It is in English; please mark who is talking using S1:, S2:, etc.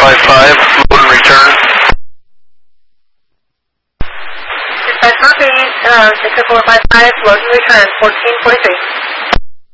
S1: load and return.
S2: Dispatch copy, 6455, load and return, 1443.